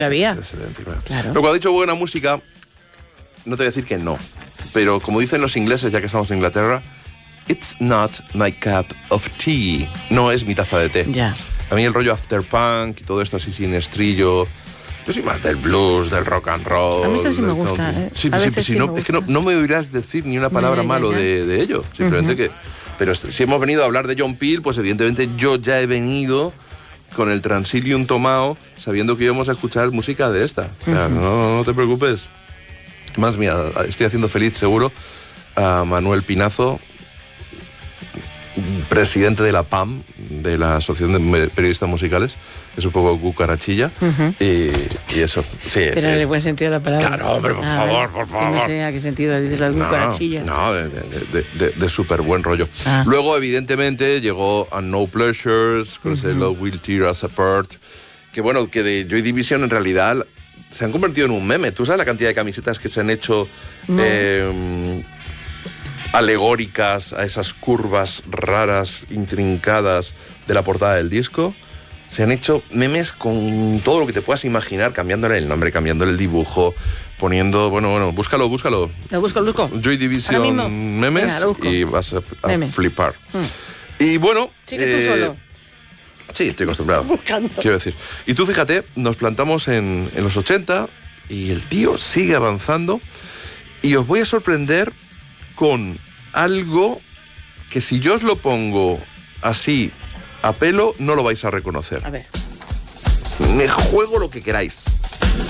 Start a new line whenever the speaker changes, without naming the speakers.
Había.
79.
Claro.
Pero cuando he dicho buena música, no te voy a decir que no. Pero como dicen los ingleses, ya que estamos en Inglaterra, it's not my cup of tea. No es mi taza de té.
Ya.
A mí el rollo afterpunk y todo esto así sin estrillo. Yo soy más del blues, del rock and roll.
A mí esto sí me
del
gusta,
country.
¿eh?
Sí,
A
sí,
veces
sí,
sí
no,
me
es que
gusta.
no me oirás decir ni una palabra
Ya,
malo
ya.
de ello. Simplemente que... Pero si hemos venido a hablar de John Peel, pues evidentemente yo ya he venido con el Transilium tomado, sabiendo que íbamos a escuchar música de esta. O sea, no te preocupes. Más, mira, estoy haciendo feliz seguro a Manuel Pinazo, presidente de la PAM, de la Asociación de Periodistas Musicales, que es un poco cucarachilla, y eso, sí.
Pero en el buen sentido de la palabra.
Claro, hombre, por favor, por
Que
favor.
no sé a qué sentido dices la cucarachilla.
No, de súper buen rollo.
Ah.
Luego, evidentemente, llegó a No Pleasures, con ese Love Will Tear Us Apart, que bueno, que de Joy Division en realidad se han convertido en un meme. ¿Tú sabes la cantidad de camisetas que se han hecho alegóricas a esas curvas raras, intrincadas de la portada del disco? Se han hecho memes con todo lo que te puedas imaginar, cambiándole el nombre, cambiándole el dibujo, poniendo... Bueno, búscalo.
Lo busco.
Joy Division memes.
Venga, lo busco.
Y vas a
Memes.
flipar. Y bueno...
Sí, que tú solo.
Sí, estoy acostumbrado.
Estoy buscando.
Quiero decir. Y tú fíjate, nos plantamos en los 80 y el tío sigue avanzando y os voy a sorprender con algo que si yo os lo pongo así a pelo no lo vais a reconocer.
A ver.
Me juego lo que queráis.